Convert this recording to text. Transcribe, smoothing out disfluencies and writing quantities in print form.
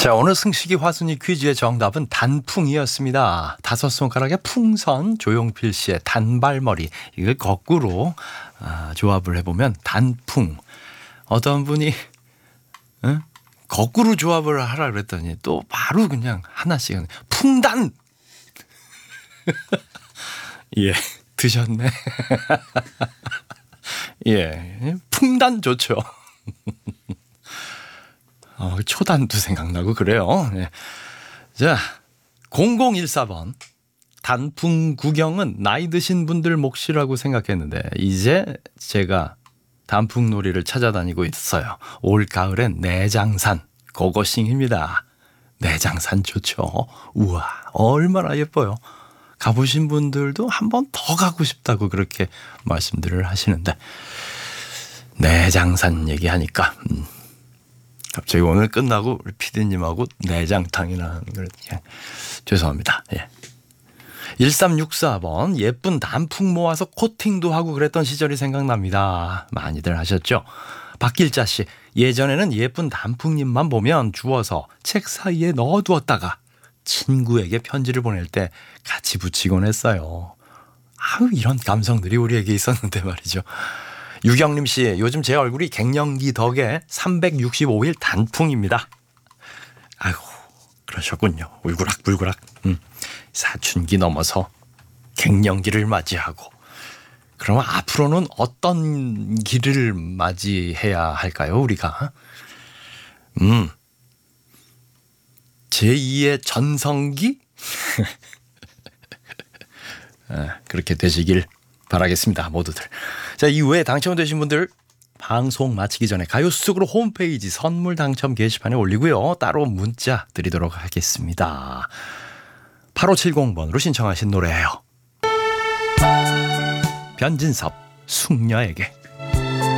자, 오늘 승식이 화순이 퀴즈의 정답은 단풍이었습니다. 다섯 손가락의 풍선, 조용필 씨의 단발머리, 이걸 거꾸로 조합을 해보면 단풍. 어떤 분이 거꾸로 조합을 하라 그랬더니 또 바로 그냥 하나씩 풍단. 예, 드셨네. 예, 풍단 좋죠. 초단도 생각나고 그래요. 네. 자, 0014번. 단풍 구경은 나이 드신 분들 몫이라고 생각했는데 이제 제가 단풍놀이를 찾아다니고 있어요. 올 가을엔 내장산 고고싱입니다. 내장산 좋죠. 우와, 얼마나 예뻐요. 가보신 분들도 한 번 더 가고 싶다고 그렇게 말씀들을 하시는데, 내장산 얘기하니까 갑자기 오늘 끝나고 우리 PD님하고 내장탕이나 그렇게 죄송합니다. 예. 1364번. 예쁜 단풍 모아서 코팅도 하고 그랬던 시절이 생각납니다. 많이들 하셨죠? 박길자 씨. 예전에는 예쁜 단풍잎만 보면 주워서 책 사이에 넣어두었다가 친구에게 편지를 보낼 때 같이 붙이곤 했어요. 아유, 이런 감성들이 우리에게 있었는데 말이죠. 유경림 씨, 요즘 제 얼굴이 갱년기 덕에 365일 단풍입니다. 아이고, 그러셨군요. 울그락불그락. 사춘기 넘어서 갱년기를 맞이하고. 그러면 앞으로는 어떤 길을 맞이해야 할까요, 우리가? 제2의 전성기? 그렇게 되시길 바라겠습니다, 모두들. 자, 이후에 당첨되신 분들 방송 마치기 전에 가요수석으로 홈페이지 선물 당첨 게시판에 올리고요. 따로 문자 드리도록 하겠습니다. 8570번으로 신청하신 노래예요. 변진섭, 숙녀에게.